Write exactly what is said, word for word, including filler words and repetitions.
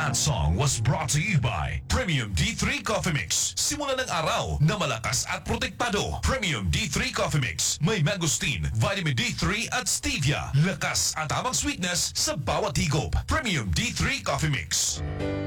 That song was brought to you by Premium D three Coffee Mix. Simula ng araw na malakas at protektado. Premium D three Coffee Mix. May mangosteen, vitamin D three at stevia. Lakas at tamang sweetness sa bawat higop. Premium D three Coffee Mix.